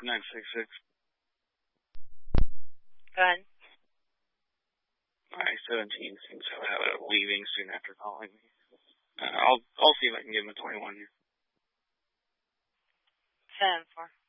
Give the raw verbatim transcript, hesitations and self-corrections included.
nine six six. Go ahead. My seventeen seems to have a leaving soon after calling me. Uh, I'll I'll see if I can give him a twenty-one here. Ten four.